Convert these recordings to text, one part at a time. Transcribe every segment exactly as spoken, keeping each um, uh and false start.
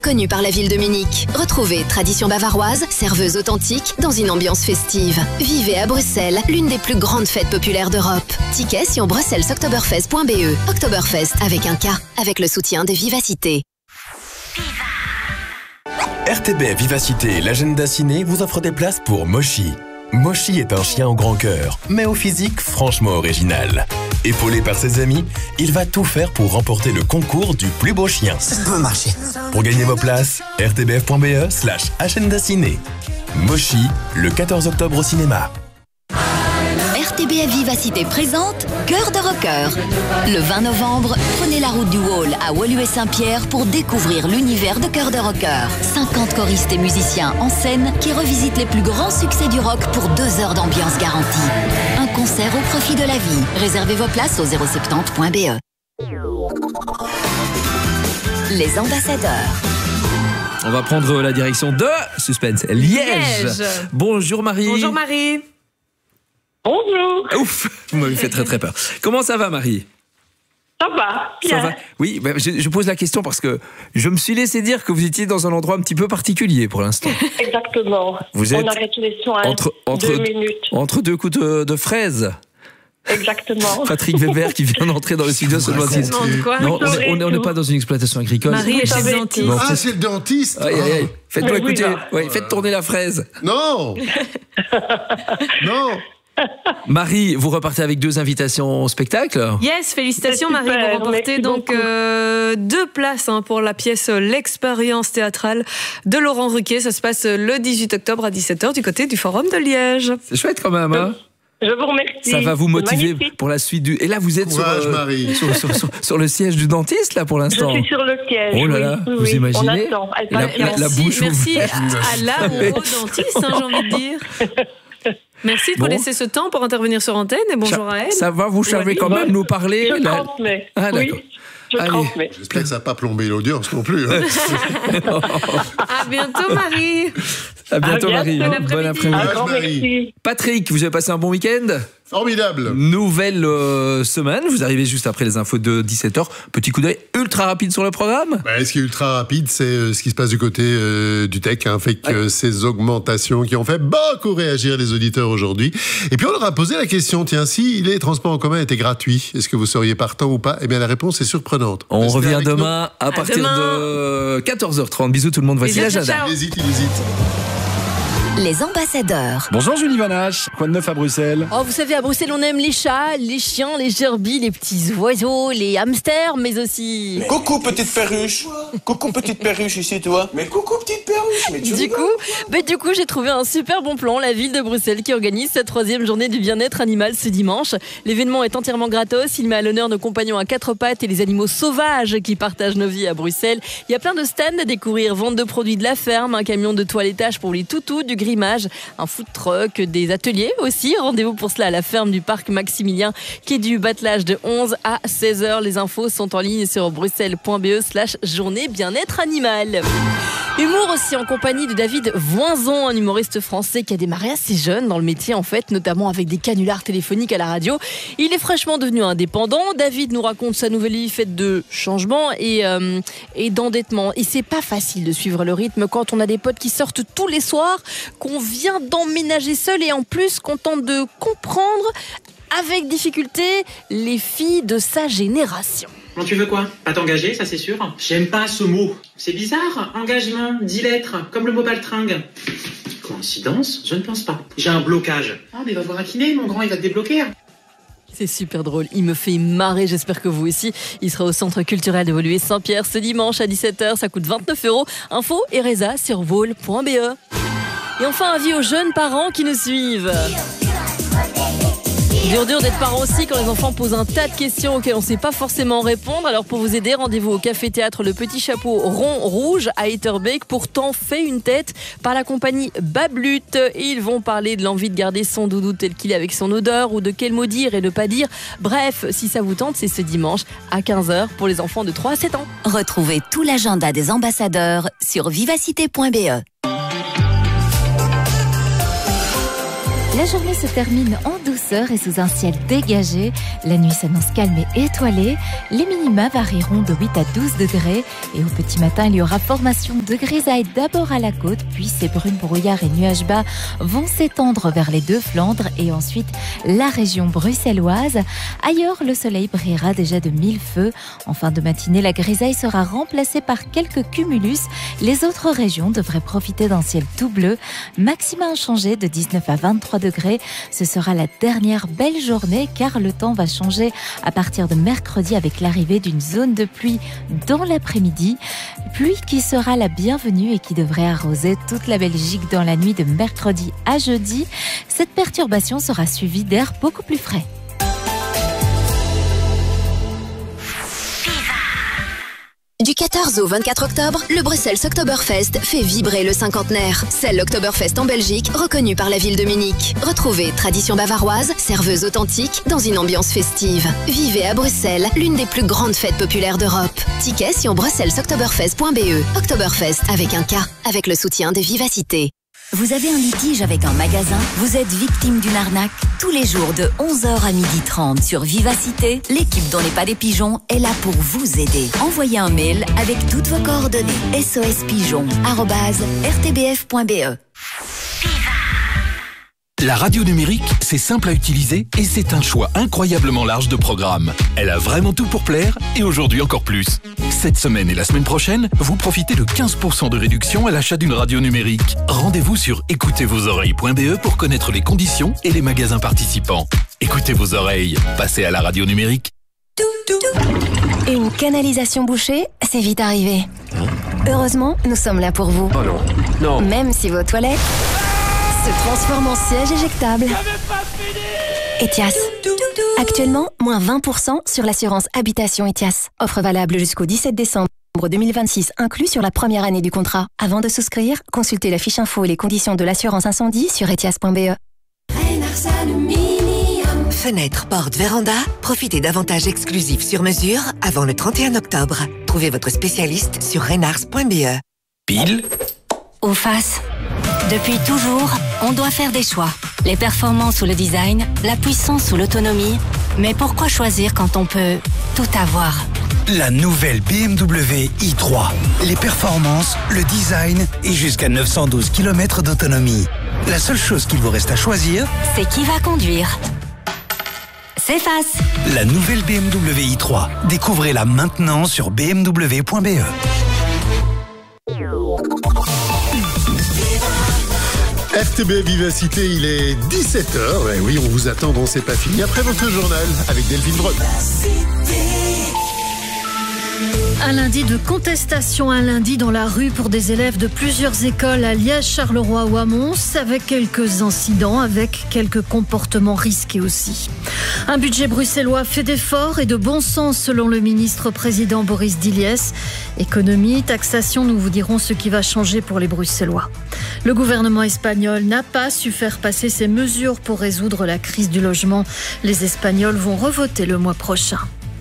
Connue par la ville de Munich. Retrouvez tradition bavaroise, serveuse authentique dans une ambiance festive. Vivez à Bruxelles, l'une des plus grandes fêtes populaires d'Europe. Tickets sur bruxelles oktoberfest point b e. Oktoberfest avec un K, avec le soutien de Vivacité. R T B Vivacité et l'agenda ciné vous offrent des places pour Moshi. Moshi est un chien au grand cœur, mais au physique franchement original. Épaulé par ses amis, il va tout faire pour remporter le concours du plus beau chien. Ça peut marcher. Pour gagner vos places, r t b f point b e slash agenda ciné. Moshi, le quatorze octobre au cinéma. R T B F Vivacité présente Cœur de Rocker. Le vingt novembre, prenez la route du Wall à Woluwe-Saint-Pierre pour découvrir l'univers de Cœur de Rocker. cinquante choristes et musiciens en scène qui revisitent les plus grands succès du rock pour deux heures d'ambiance garantie. Un concert au profit de la vie. Réservez vos places au zéro soixante point b e. Les ambassadeurs. On va prendre la direction de Suspense Liège. Liège. Bonjour Marie. Bonjour Marie. Bonjour. Ouf, vous m'avez fait très très peur. Comment ça va Marie? Ça va, bien. Ça va. Oui, bah, je, je pose la question parce que je me suis laissé dire que vous étiez dans un endroit un petit peu particulier pour l'instant. Exactement. Vous On êtes arrête les soins entre, entre, deux minutes. Entre deux coups de, de fraises. Exactement. Patrick Weber qui vient d'entrer dans le studio ce matin. Non, on n'est pas dans une exploitation agricole. Marie est chez le dentiste. Bon, ah, c'est le dentiste. Aïe, aïe, aïe. Faites-moi Mais écouter. oui, Ouais, faites tourner la fraise. Non. Non. Marie, vous repartez avec deux invitations au spectacle. Yes, félicitations C'est Marie, super, vous remportez merci donc beaucoup. euh, deux places hein, pour la pièce L'expérience théâtrale de Laurent Ruquier. Ça se passe le dix-huit octobre à dix-sept heures du côté du Forum de Liège. C'est chouette quand même, hein? Je vous remercie. Ça va vous C'est motiver magnifique. pour la suite du... Et là, vous êtes Courage, sur, euh, Marie. sur, sur, sur, sur le siège du dentiste, là, pour Je l'instant. suis sur le siège. Oh là là, oui, vous oui, imaginez on attend. Elle la, va la, bien. la Merci, bouche merci ouverte. à, à la ou au dentiste, hein, j'ai envie de dire. Merci de Bon. vous laisser ce temps pour intervenir sur antenne et bonjour à elle. Ça va, vous savez Oui, quand oui. même nous parler Je là. transmets. Ah, oui, d'accord. je Allez. transmets. J'espère que ça n'a pas plombé l'audience non plus. Hein. À bientôt Marie. À bientôt, À Marie. bientôt. Bon Un après-midi. grand Marie. merci. Patrick, vous avez passé un bon week-end? Formidable. Nouvelle euh, semaine. Vous arrivez juste après les infos de dix-sept heures. Petit coup d'œil ultra rapide sur le programme. Bah, ce qui est ultra rapide, c'est euh, ce qui se passe du côté euh, du tech, hein, fait que euh, ces augmentations qui ont fait beaucoup réagir les auditeurs aujourd'hui. Et puis on leur a posé la question, tiens, si les transports en commun étaient gratuits, est-ce que vous seriez partant ou pas? Eh bien la réponse est surprenante. On Restez revient avec nous. demain à, partir demain. de quatorze heures trente. Bisous tout le monde. Voici Bisous, l'agenda. ciao. Il hésite, il hésite. Les ambassadeurs. Bonjour Julie Vanache, quoi de neuf à Bruxelles? Oh, vous savez, à Bruxelles, on aime les chats, les chiens, les gerbilles, les petits oiseaux, les hamsters, mais aussi... Coucou petite perruche. Coucou petite perruche ici toi. Mais coucou petite perruche. Mais tu Du coup, bah, du coup, j'ai trouvé un super bon plan. La ville de Bruxelles qui organise sa troisième journée du bien-être animal ce dimanche. L'événement est entièrement gratos. Il met à l'honneur nos compagnons à quatre pattes et les animaux sauvages qui partagent nos vies à Bruxelles. Il y a plein de stands à découvrir. Vente de produits de la ferme, un camion de toilettage pour les toutous, du grimage, un food truck, des ateliers aussi. Rendez-vous pour cela à la ferme du parc Maximilien, quai du Battelage de onze à seize heures. Les infos sont en ligne sur bruxelles point b e slash journée bien-être animal. Humour aussi en compagnie de David Voinzon, un humoriste français qui a démarré assez jeune dans le métier en fait, notamment avec des canulars téléphoniques à la radio. Il est fraîchement devenu indépendant. David nous raconte sa nouvelle vie faite de changements et, euh, et d'endettement. Et c'est pas facile de suivre le rythme quand on a des potes qui sortent tous les soirs, qu'on vient d'emménager seul et en plus qu'on tente de comprendre avec difficulté les filles de sa génération. Bon, tu veux quoi? Pas t'engager, ça c'est sûr. J'aime pas ce mot. C'est bizarre. Engagement, dix lettres, comme le mot baltringue. Coïncidence? Je ne pense pas. J'ai un blocage. Ah, mais va voir un kiné, mon grand, il va te débloquer. C'est super drôle, il me fait marrer, j'espère que vous aussi. Il sera au Centre culturel de Woluwe-Saint-Pierre ce dimanche à dix-sept heures, ça coûte vingt-neuf euros. Info et Reza sur vol point b e. Et enfin, avis aux jeunes parents qui nous suivent. Dur dur d'être parent aussi quand les enfants posent un tas de questions auxquelles on ne sait pas forcément répondre. Alors pour vous aider, rendez-vous au Café Théâtre Le Petit Chapeau Rond Rouge à Etterbeek pour T'en fais une tête par la compagnie Bablut. Et ils vont parler de l'envie de garder son doudou tel qu'il est avec son odeur ou de quel mot dire et ne pas dire. Bref, si ça vous tente, c'est ce dimanche à quinze heures pour les enfants de trois à sept ans. Retrouvez tout l'agenda des ambassadeurs sur vivacité point b e. La journée se termine en douceur et sous un ciel dégagé. La nuit s'annonce calme et étoilée. Les minima varieront de huit à douze degrés. Et au petit matin, il y aura formation de grisaille d'abord à la côte, puis ces brunes brouillards et nuages bas vont s'étendre vers les deux Flandres et ensuite la région bruxelloise. Ailleurs, le soleil brillera déjà de mille feux. En fin de matinée, la grisaille sera remplacée par quelques cumulus. Les autres régions devraient profiter d'un ciel tout bleu. Maxima inchangé de dix-neuf à vingt-trois degrés. Ce sera la dernière belle journée car le temps va changer à partir de mercredi avec l'arrivée d'une zone de pluie dans l'après-midi. Pluie qui sera la bienvenue et qui devrait arroser toute la Belgique dans la nuit de mercredi à jeudi. Cette perturbation sera suivie d'air beaucoup plus frais. Du quatorze au vingt-quatre octobre, le Bruxelles Oktoberfest fait vibrer le cinquantenaire. C'est l'Oktoberfest en Belgique, reconnu par la ville de Munich. Retrouvez tradition bavaroise, serveuse authentique, dans une ambiance festive. Vivez à Bruxelles, l'une des plus grandes fêtes populaires d'Europe. Tickets sur bruxelles oktoberfest point b e. Oktoberfest avec un K, avec le soutien de Vivacité. Vous avez un litige avec un magasin? Vous êtes victime d'une arnaque? Tous les jours de onze heures à midi trente sur Vivacité, l'équipe dans les pas des pigeons est là pour vous aider. Envoyez un mail avec toutes vos coordonnées. sospigeon arobase r t b f point b e. La radio numérique, c'est simple à utiliser et c'est un choix incroyablement large de programmes. Elle a vraiment tout pour plaire et aujourd'hui encore plus. Cette semaine et la semaine prochaine, vous profitez de quinze pour cent de réduction à l'achat d'une radio numérique. Rendez-vous sur écoutez vos oreilles point b e pour connaître les conditions et les magasins participants. Écoutez vos oreilles, passez à la radio numérique. Une canalisation bouchée, c'est vite arrivé. Heureusement, nous sommes là pour vous. Oh non, non. Même si vos toilettes se transforment en siège éjectable. Etias. Actuellement, moins vingt pour cent sur l'assurance habitation Etias. Offre valable jusqu'au dix-sept décembre deux mille vingt-six, inclus sur la première année du contrat. Avant de souscrire, consultez la fiche info et les conditions de l'assurance incendie sur etias point b e. Fenêtre, porte, véranda, profitez d'avantages exclusifs sur mesure avant le trente et un octobre. Trouvez votre spécialiste sur renars point b e. Pile ou face. Depuis toujours, on doit faire des choix. Les performances ou le design, la puissance ou l'autonomie. Mais pourquoi choisir quand on peut tout avoir? La nouvelle B M W i trois. Les performances, le design et jusqu'à neuf cent douze kilomètres d'autonomie. La seule chose qu'il vous reste à choisir, c'est qui va conduire. C'est face. La nouvelle B M W i trois. Découvrez-la maintenant sur b m w point b e. R T B Vivacité, il est dix-sept heures. Et oui, on vous attend dans C'est pas fini après votre journal avec Delphine Brun. Un lundi de contestation, un lundi dans la rue pour des élèves de plusieurs écoles à Liège, Charleroi ou à Mons, avec quelques incidents, avec quelques comportements risqués aussi. Un budget bruxellois fait d'efforts et de bon sens selon le ministre-président Boris Diliès. Économie, taxation, nous vous dirons ce qui va changer pour les Bruxellois. Le gouvernement espagnol n'a pas su faire passer ses mesures pour résoudre la crise du logement. Les Espagnols vont revoter le mois prochain.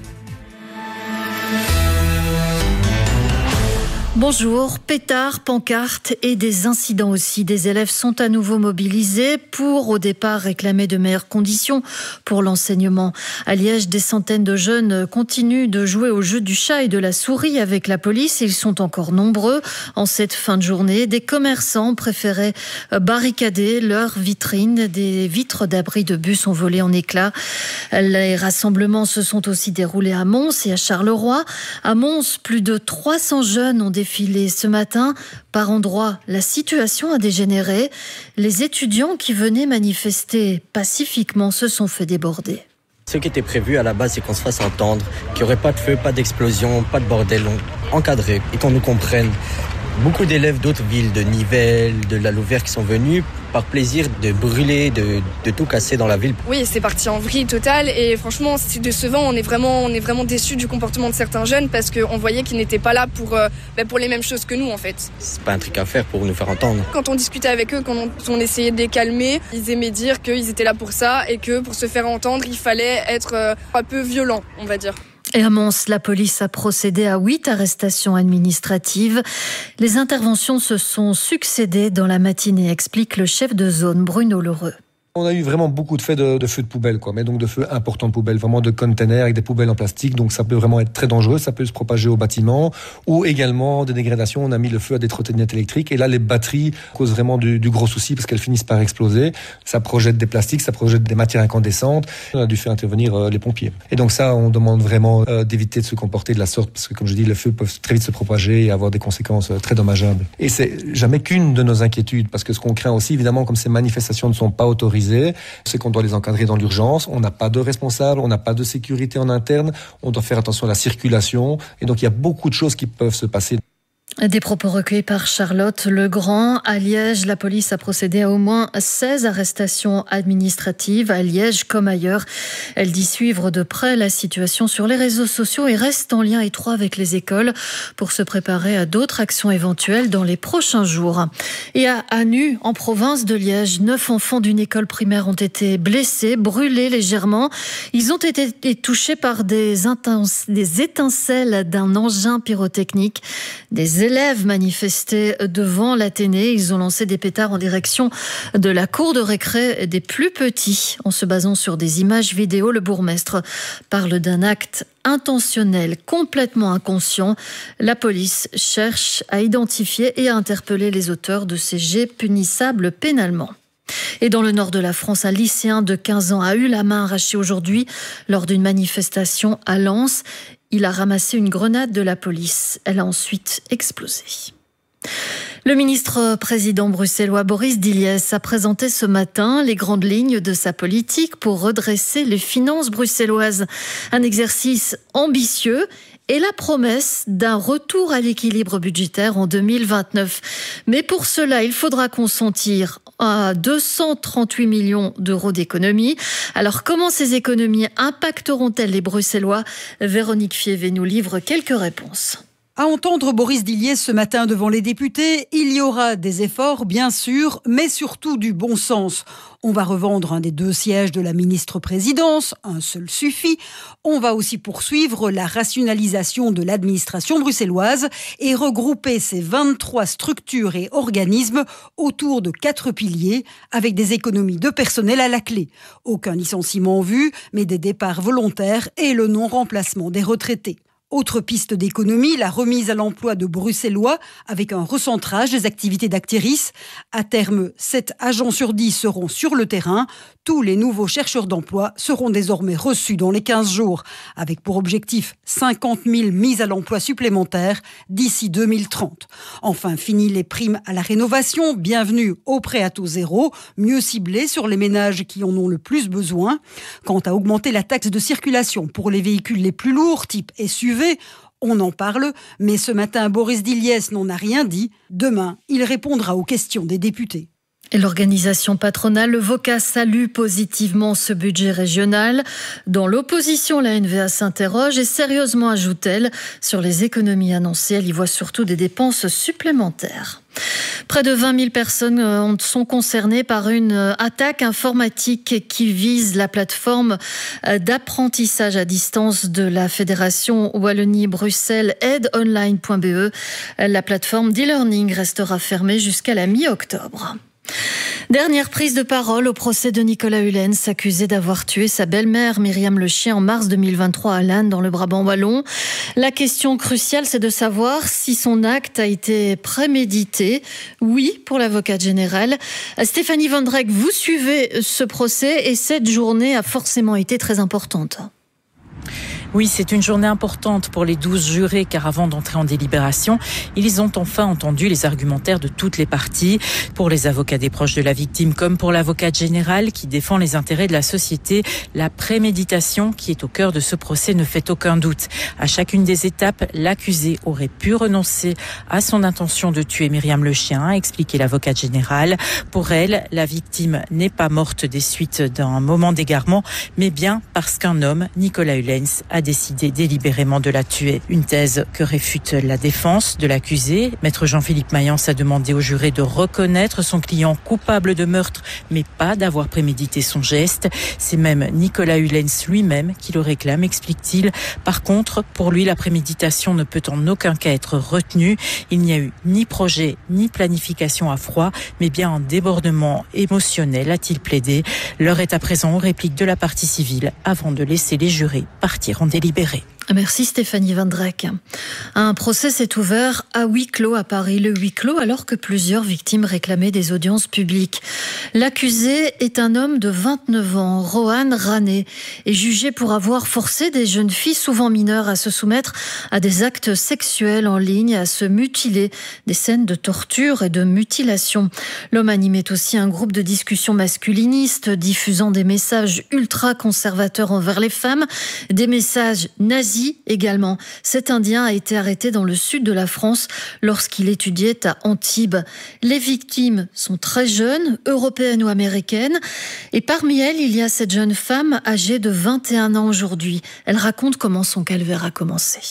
Bonjour, pétards, pancartes et des incidents aussi. Des élèves sont à nouveau mobilisés pour, au départ, réclamer de meilleures conditions pour l'enseignement. À Liège, des centaines de jeunes continuent de jouer au jeu du chat et de la souris avec la police. Ils sont encore nombreux en cette fin de journée. Des commerçants préféraient barricader leurs vitrines. Des vitres d'abri de bus ont volé en éclats. Les rassemblements se sont aussi déroulés à Mons et à Charleroi. À Mons, plus de trois cents jeunes ont défilé ce matin. Par endroits, la situation a dégénéré. Les étudiants qui venaient manifester pacifiquement se sont fait déborder. Ce qui était prévu à la base, c'est qu'on se fasse entendre, qu'il n'y aurait pas de feu, pas d'explosion, pas de bordel, encadré et qu'on nous comprenne. Beaucoup d'élèves d'autres villes, de Nivelles, de la Louvière qui sont venus par plaisir de brûler, de, de tout casser dans la ville. Oui, c'est parti en vrille totale et franchement c'est décevant, on est vraiment, on est vraiment déçus du comportement de certains jeunes parce qu'on voyait qu'ils n'étaient pas là pour, euh, bah pour les mêmes choses que nous en fait. C'est pas un truc à faire pour nous faire entendre. Quand on discutait avec eux, quand on, on essayait de les calmer, ils aimaient dire qu'ils étaient là pour ça et que pour se faire entendre, il fallait être euh, un peu violent, on va dire. Et à Mons, la police a procédé à huit arrestations administratives. Les interventions se sont succédées dans la matinée, explique le chef de zone Bruno Lheureux. On a eu vraiment beaucoup de faits de, de feux de poubelle, quoi, mais donc de feux importants de poubelle, vraiment de containers avec des poubelles en plastique, donc ça peut vraiment être très dangereux, ça peut se propager au bâtiment, ou également des dégradations, on a mis le feu à des trottinettes électriques, et là les batteries causent vraiment du, du gros souci parce qu'elles finissent par exploser, ça projette des plastiques, ça projette des matières incandescentes, on a dû faire intervenir euh, les pompiers. Et donc ça, on demande vraiment euh, d'éviter de se comporter de la sorte, parce que comme je dis, les feux peuvent très vite se propager et avoir des conséquences euh, très dommageables. Et c'est jamais qu'une de nos inquiétudes, parce que ce qu'on craint aussi, évidemment, comme ces manifestations ne sont pas autorisées, c'est qu'on doit les encadrer dans l'urgence, on n'a pas de responsable, on n'a pas de sécurité en interne, on doit faire attention à la circulation, et donc il y a beaucoup de choses qui peuvent se passer. Des propos recueillis par Charlotte Legrand. À Liège, la police a procédé à au moins seize arrestations administratives. À Liège comme ailleurs, elle dit suivre de près la situation sur les réseaux sociaux et reste en lien étroit avec les écoles pour se préparer à d'autres actions éventuelles dans les prochains jours. Et à Anu, en province de Liège, neuf enfants d'une école primaire ont été blessés, brûlés légèrement. Ils ont été touchés par des, intins- des étincelles d'un engin pyrotechnique. Des élèves manifestaient devant l'Athénée. Ils ont lancé des pétards en direction de la cour de récré des plus petits. En se basant sur des images vidéo, le bourgmestre parle d'un acte intentionnel, complètement inconscient. La police cherche à identifier et à interpeller les auteurs de ces jets punissables pénalement. Et dans le nord de la France, un lycéen de quinze ans a eu la main arrachée aujourd'hui lors d'une manifestation à Lens. Il a ramassé une grenade de la police. Elle a ensuite explosé. Le ministre-président bruxellois Boris Diliès a présenté ce matin les grandes lignes de sa politique pour redresser les finances bruxelloises. Un exercice ambitieux et la promesse d'un retour à l'équilibre budgétaire en deux mille vingt-neuf. Mais pour cela, il faudra consentir à deux cent trente-huit millions d'euros d'économies. Alors comment ces économies impacteront-elles les Bruxellois ? Véronique Fievé nous livre quelques réponses. À entendre Boris Diliès ce matin devant les députés, il y aura des efforts, bien sûr, mais surtout du bon sens. On va revendre un des deux sièges de la ministre-présidence, un seul suffit. On va aussi poursuivre la rationalisation de l'administration bruxelloise et regrouper ces vingt-trois structures et organismes autour de quatre piliers, avec des économies de personnel à la clé. Aucun licenciement en vue, mais des départs volontaires et le non-remplacement des retraités. Autre piste d'économie, la remise à l'emploi de Bruxellois avec un recentrage des activités d'Actéris. À terme, sept agents sur dix seront sur le terrain. Tous les nouveaux chercheurs d'emploi seront désormais reçus dans les quinze jours, avec pour objectif cinquante mille mises à l'emploi supplémentaires d'ici deux mille trente. Enfin, fini les primes à la rénovation, bienvenue au prêt à taux zéro, mieux ciblé sur les ménages qui en ont le plus besoin. Quant à augmenter la taxe de circulation pour les véhicules les plus lourds, type S U V, on en parle, mais ce matin, Boris Diliès n'en a rien dit. Demain, il répondra aux questions des députés. Et l'organisation patronale, le VOCA, salue positivement ce budget régional. Dans l'opposition, la N V A s'interroge et sérieusement, ajoute-t-elle, sur les économies annoncées. Elle y voit surtout des dépenses supplémentaires. Près de vingt mille personnes sont concernées par une attaque informatique qui vise la plateforme d'apprentissage à distance de la Fédération Wallonie-Bruxelles aide online point b e. La plateforme d'e-learning restera fermée jusqu'à la mi-octobre. Dernière prise de parole au procès de Nicolas Hulens, accusé d'avoir tué sa belle-mère Myriam Le Chien en mars deux mille vingt-trois à Lannes, dans le Brabant wallon. La question cruciale, c'est de savoir si son acte a été prémédité. Oui, pour l'avocate générale. Stéphanie Van Dreck, vous suivez ce procès et cette journée a forcément été très importante. Oui, c'est une journée importante pour les douze jurés, car avant d'entrer en délibération, ils ont enfin entendu les argumentaires de toutes les parties. Pour les avocats des proches de la victime, comme pour l'avocate générale qui défend les intérêts de la société, la préméditation qui est au cœur de ce procès ne fait aucun doute. À chacune des étapes, l'accusé aurait pu renoncer à son intention de tuer Myriam Le Chien, a expliqué l'avocate générale. Pour elle, la victime n'est pas morte des suites d'un moment d'égarement, mais bien parce qu'un homme, Nicolas Hulens, a a décidé délibérément de la tuer. Une thèse que réfute la défense de l'accusé. Maître Jean-Philippe Mayence a demandé au juré de reconnaître son client coupable de meurtre, mais pas d'avoir prémédité son geste. C'est même Nicolas Hulens lui-même qui le réclame, explique-t-il. Par contre, pour lui, la préméditation ne peut en aucun cas être retenue. Il n'y a eu ni projet, ni planification à froid, mais bien un débordement émotionnel, a-t-il plaidé. L'heure est à présent aux répliques de la partie civile avant de laisser les jurés partir en délibéré. Merci Stéphanie Van Drek. Un procès s'est ouvert à huis clos à Paris. Le huis clos alors que plusieurs victimes réclamaient des audiences publiques. L'accusé est un homme de vingt-neuf ans, Rohan Rané, est jugé pour avoir forcé des jeunes filles, souvent mineures, à se soumettre à des actes sexuels en ligne, à se mutiler, des scènes de torture et de mutilation. L'homme animait aussi un groupe de discussion masculiniste, diffusant des messages ultra-conservateurs envers les femmes, des messages nazis également. Cet Indien a été arrêté dans le sud de la France lorsqu'il étudiait à Antibes. Les victimes sont très jeunes, européennes ou américaines, et parmi elles, il y a cette jeune femme âgée de vingt et un ans aujourd'hui. Elle raconte comment son calvaire a commencé.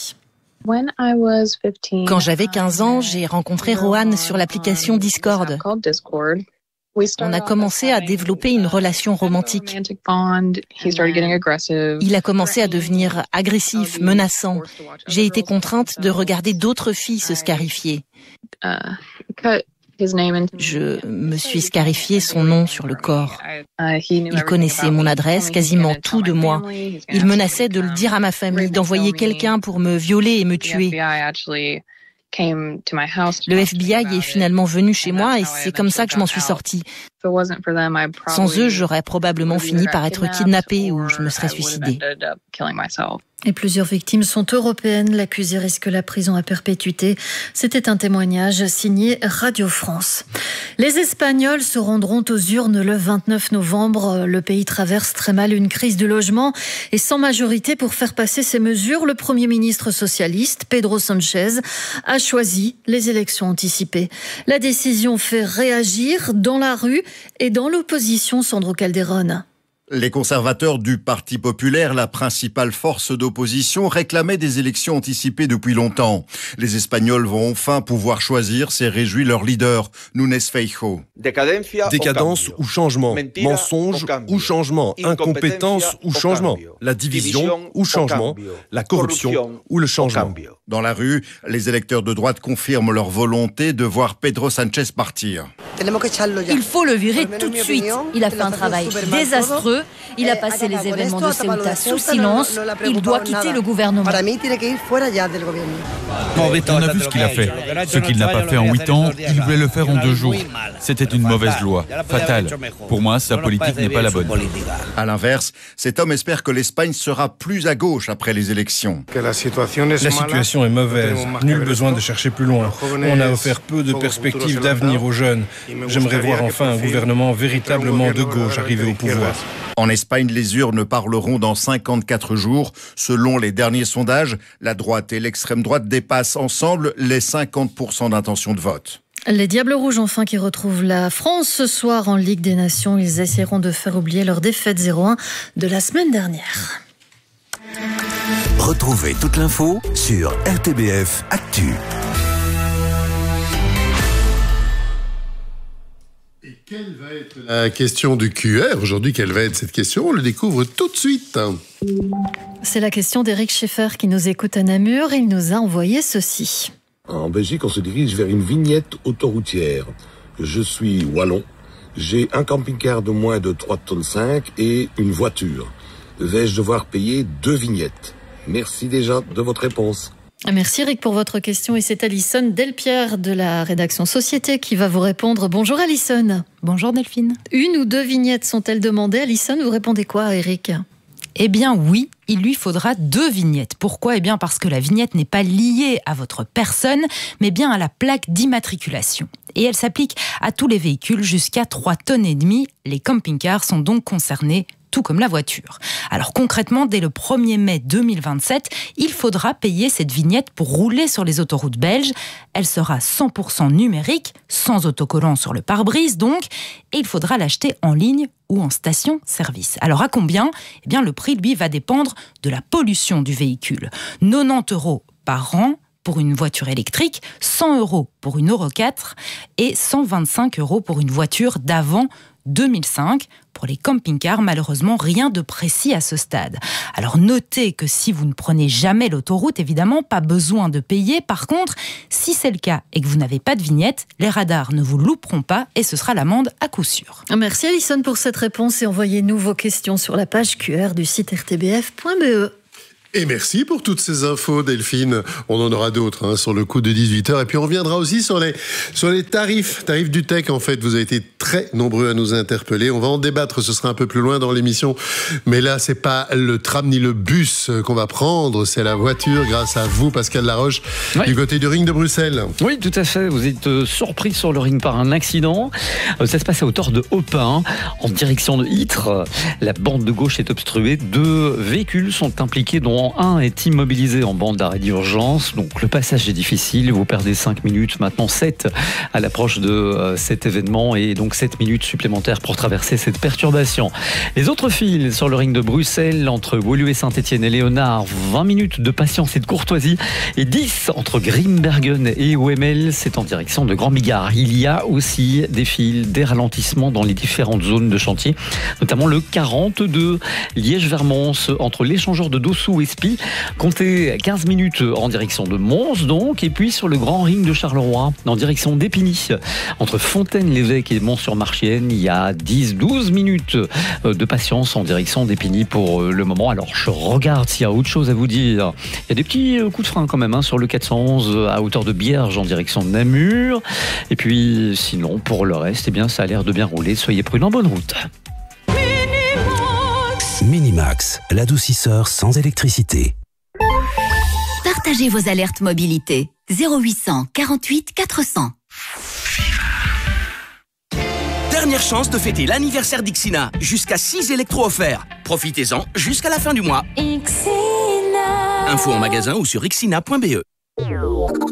Quand j'avais quinze ans, j'ai rencontré Rohan sur l'application Discord. On a commencé à développer une relation romantique. Il a commencé à devenir agressif, menaçant. J'ai été contrainte de regarder d'autres filles se scarifier. Je me suis scarifié son nom sur le corps. Il connaissait mon adresse, quasiment tout de moi. Il menaçait de le dire à ma famille, d'envoyer quelqu'un pour me violer et me tuer. Le F B I est finalement venu chez moi et c'est comme ça que je m'en suis sortie. Sans eux, j'aurais probablement fini par être kidnappée ou je me serais suicidée. Et plusieurs victimes sont européennes. L'accusé risque la prison à perpétuité. C'était un témoignage signé Radio France. Les Espagnols se rendront aux urnes le vingt-neuf novembre. Le pays traverse très mal une crise du logement et sans majorité pour faire passer ces mesures, le Premier ministre socialiste, Pedro Sánchez, a choisi les élections anticipées. La décision fait réagir dans la rue et dans l'opposition, Sandro Calderón. Les conservateurs du Parti populaire, la principale force d'opposition, réclamaient des élections anticipées depuis longtemps. Les Espagnols vont enfin pouvoir choisir, s'est réjoui leur leader, Núñez Feijóo. Décadence ou changement, mensonge ou changement, incompétence ou changement, la division ou changement, la corruption ou le changement. Dans la rue, les électeurs de droite confirment leur volonté de voir Pedro Sánchez partir. Il faut le virer tout de suite. Il a fait un travail désastreux. Il a passé les événements de Ceuta sous silence. Il doit quitter le gouvernement. On a vu ce qu'il a fait. Ce qu'il n'a pas fait en huit ans, il voulait le faire en deux jours. C'était une mauvaise loi, fatale. Pour moi, sa politique n'est pas la bonne. À l'inverse, cet homme espère que l'Espagne sera plus à gauche après les élections. La situation est mauvaise. Nul besoin de chercher plus loin. On a offert peu de perspectives d'avenir aux jeunes. J'aimerais voir enfin un gouvernement véritablement de gauche arriver au pouvoir. En Espagne, les urnes parleront dans cinquante-quatre jours. Selon les derniers sondages, la droite et l'extrême droite dépassent ensemble les cinquante pour cent d'intention de vote. Les Diables Rouges, enfin, qui retrouvent la France ce soir en Ligue des Nations. Ils essaieront de faire oublier leur défaite zéro un de la semaine dernière. Retrouvez toute l'info sur R T B F Actu. Et quelle va être la question du Q R aujourd'hui? Quelle va être cette question? On le découvre tout de suite. C'est la question d'Éric Schaeffer qui nous écoute à Namur. Il nous a envoyé ceci. En Belgique, on se dirige vers une vignette autoroutière. Je suis wallon. J'ai un camping-car de moins de trois tonnes cinq et une voiture. Vais-je devoir payer deux vignettes? Merci déjà de votre réponse. Merci Eric pour votre question et c'est Alison Delpierre de la rédaction Société qui va vous répondre. Bonjour Alison. Bonjour Delphine. Une ou deux vignettes sont-elles demandées? Alison, vous répondez quoi Eric? Eh bien oui, il lui faudra deux vignettes. Pourquoi? Eh bien parce que la vignette n'est pas liée à votre personne, mais bien à la plaque d'immatriculation. Et elle s'applique à tous les véhicules jusqu'à trois tonnes et demie. Les camping-cars sont donc concernés, tout comme la voiture. Alors concrètement, dès le premier mai deux mille vingt-sept, il faudra payer cette vignette pour rouler sur les autoroutes belges. Elle sera cent pour cent numérique, sans autocollant sur le pare-brise donc, et il faudra l'acheter en ligne ou en station-service. Alors à combien ? Eh bien le prix, lui, va dépendre de la pollution du véhicule. quatre-vingt-dix euros par an pour une voiture électrique, cent euros pour une Euro quatre et cent vingt-cinq euros pour une voiture d'avant deux mille cinq. Pour les camping-cars, malheureusement, rien de précis à ce stade. Alors notez que si vous ne prenez jamais l'autoroute, évidemment, pas besoin de payer. Par contre, si c'est le cas et que vous n'avez pas de vignette, les radars ne vous louperont pas et ce sera l'amende à coup sûr. Merci Alison pour cette réponse et envoyez-nous vos questions sur la page Q R du site r t b f point b e. Et merci pour toutes ces infos, Delphine. On en aura d'autres hein, sur le coup de dix-huit heures. Et puis on reviendra aussi sur les, sur les tarifs, tarifs du tech. En fait, vous avez été très nombreux à nous interpeller. On va en débattre, ce sera un peu plus loin dans l'émission. Mais là, c'est pas le tram ni le bus qu'on va prendre, c'est la voiture grâce à vous, Pascal Laroche, oui. Du côté du ring de Bruxelles. Oui, tout à fait. Vous êtes euh, surpris sur le ring par un accident. Euh, ça se passe à hauteur de Opin, en direction de Ytre. La bande de gauche est obstruée. Deux véhicules sont impliqués, dont un est immobilisé en bande d'arrêt d'urgence, donc le passage est difficile, vous perdez cinq minutes, maintenant sept à l'approche de euh, cet événement et donc sept minutes supplémentaires pour traverser cette perturbation. Les autres files sur le ring de Bruxelles, entre Woluwe, Saint-Étienne et Léonard, vingt minutes de patience et de courtoisie et dix entre Grimbergen et O M L, c'est en direction de Grand Bigard. Il y a aussi des files, des ralentissements dans les différentes zones de chantier, notamment le quarante-deux Liège-Vermons entre l'échangeur de Dossou et Spi. Comptez quinze minutes en direction de Mons donc, et puis sur le grand ring de Charleroi en direction d'Épigny entre Fontaine-l'Évêque et Mons-sur-Marchienne, il y a dix à douze minutes de patience en direction d'Épigny pour le moment. Alors je regarde s'il y a autre chose à vous dire. Il y a des petits coups de frein quand même hein, sur le quatre cent onze à hauteur de Bierge en direction de Namur, et puis sinon pour le reste eh bien ça a l'air de bien rouler, soyez prudents, bonne route. Minimax, l'adoucisseur sans électricité. Partagez vos alertes mobilité. zéro huit cent quarante-huit quatre cents. Dernière chance de fêter l'anniversaire d'Ixina. Jusqu'à six électros offerts. Profitez-en jusqu'à la fin du mois. Ixina. Info en magasin ou sur ixina point b e.